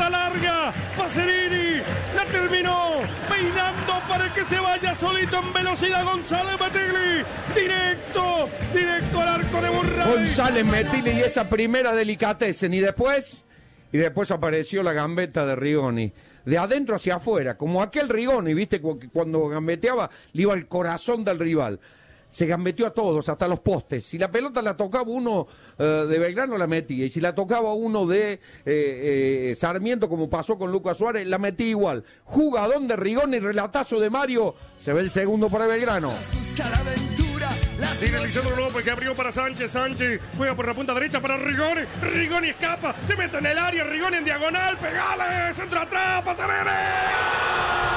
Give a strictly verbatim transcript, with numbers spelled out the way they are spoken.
la larga, Pacerini, la terminó, peinando para que se vaya solito en velocidad González Metigli, directo, directo al arco de Burray. González Metigli y esa primera delicatessen, y después, y después apareció la gambeta de Rigoni. De adentro hacia afuera, como aquel Rigoni, ¿viste? Cuando gambeteaba, le iba al corazón del rival. Se gambeteó a todos, hasta los postes. Si la pelota la tocaba uno uh, de Belgrano, la metía. Y si la tocaba uno de eh, eh, Sarmiento, como pasó con Lucas Suárez, la metía igual. Jugadón de Rigoni, relatazo de Mario. Se ve el segundo para Belgrano. Sigue Lisandro López, que abrió para Sánchez. Sánchez juega por la punta derecha para Rigoni. Rigoni escapa, se mete en el área. Rigoni en diagonal, pegale, centro atrás, Pacerini.